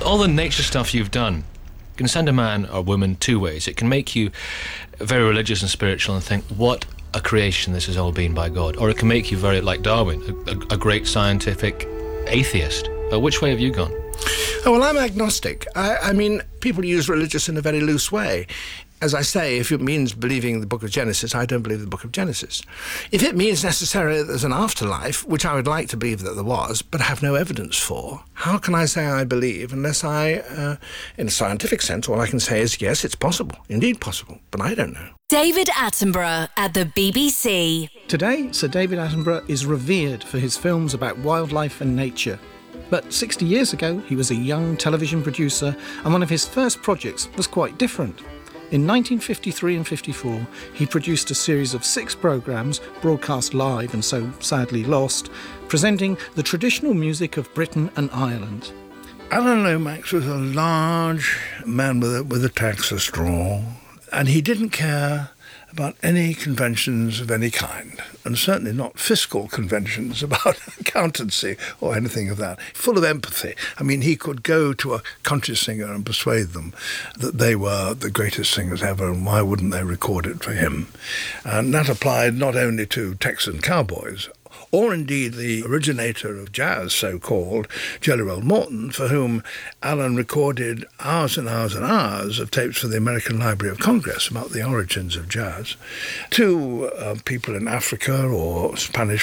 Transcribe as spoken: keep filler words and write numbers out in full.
all the nature stuff you've done can send a man or woman two ways. It can make you very religious and spiritual and think, what a creation this has all been by God. Or it can make you very, like Darwin, a, a, a great scientific atheist. Uh, which way have you gone? Oh, well, I'm agnostic. I, I mean, people use religious in a very loose way. As I say, if it means believing the book of Genesis, I don't believe the book of Genesis. If it means necessarily that there's an afterlife, which I would like to believe that there was, but have no evidence for, how can I say I believe unless I, uh, in a scientific sense, all I can say is, yes, it's possible, indeed possible, but I don't know. David Attenborough at the B B C. Today, Sir David Attenborough is revered for his films about wildlife and nature. But sixty years ago, he was a young television producer, and one of his first projects was quite different. In nineteen fifty-three and fifty-four, he produced a series of six programmes, broadcast live and so sadly lost, presenting the traditional music of Britain and Ireland. Alan Lomax was a large man with a, with a tax of straw, and he didn't care about any conventions of any kind, and certainly not fiscal conventions about accountancy or anything of that. Full of empathy. I mean, he could go to a country singer and persuade them that they were the greatest singers ever, and why wouldn't they record it for him? And that applied not only to Texan cowboys, or indeed the originator of jazz, so-called, Jelly Roll Morton, for whom Alan recorded hours and hours and hours of tapes for the American Library of Congress about the origins of jazz, to uh, people in Africa or Spanish